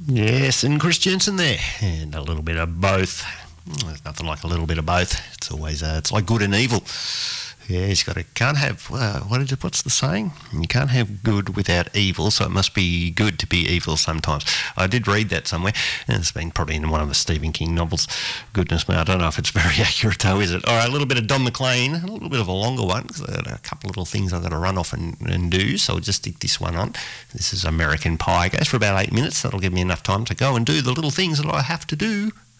Yes, and Chris Jensen there, and a little bit of both. There's nothing like a little bit of both. It's always it's like good and evil. Yeah, can't have, what's the saying? You can't have good without evil, so it must be good to be evil sometimes. I did read that somewhere, and it's been probably in one of the Stephen King novels. Goodness me, I don't know if it's very accurate though, is it? All right, a little bit of Don McLean, a little bit of a longer one, because I've got a couple of little things I've got to run off and do, so I'll just stick this one on. This is American Pie. It goes for about 8 minutes. That'll give me enough time to go and do the little things that I have to do.